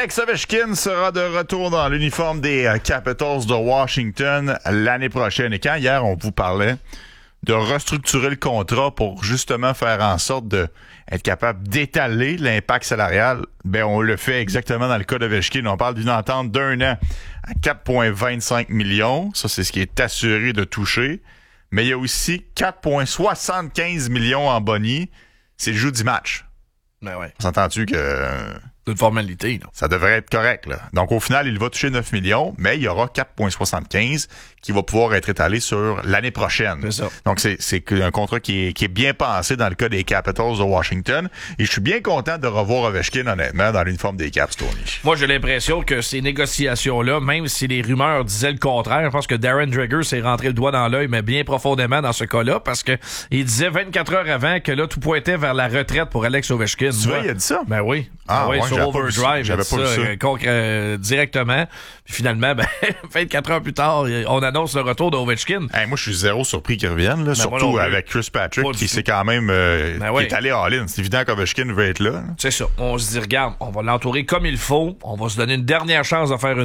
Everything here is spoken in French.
Alex Ovechkin sera de retour dans l'uniforme des Capitals de Washington l'année prochaine. Et quand hier, on vous parlait de restructurer le contrat pour justement faire en sorte de être capable d'étaler l'impact salarial, ben on le fait exactement dans le cas d'Ovechkin. On parle d'une entente d'1 an à 4,25 millions. Ça, c'est ce qui est assuré de toucher. Mais il y a aussi 4,75 millions en boni. C'est le jour du match. Ben ouais. S'entends-tu que... C'est une formalité, là. Ça devrait être correct, là. Donc, au final, il va toucher 9 millions, mais il y aura 4,75 qui va pouvoir être étalé sur l'année prochaine. C'est ça. Donc, c'est un contrat qui est bien pensé dans le cas des Capitals de Washington. Et je suis bien content de revoir Ovechkin, honnêtement, dans l'uniforme des Caps, Tony. Moi, j'ai l'impression que ces négociations-là, même si les rumeurs disaient le contraire, je pense que Darren Dreger s'est rentré le doigt dans l'œil, mais bien profondément dans ce cas-là, parce que il disait 24 heures avant que là, tout pointait vers la retraite pour Alex Ovechkin. Tu vois, il a dit ça? Ben oui. Ah ouais, sur Overdrive, j'avais pas vu ça. Directement. Puis finalement, 24 heures plus tard, on annonce le retour d'Ovechkin. Hey, moi, je suis zéro surpris qu'il revienne, là, surtout avec Chris Patrick, qui s'est quand même qui est allé all-in. C'est évident qu'Ovechkin veut être là. C'est ça. On se dit, regarde, on va l'entourer comme il faut. On va se donner une dernière chance de faire une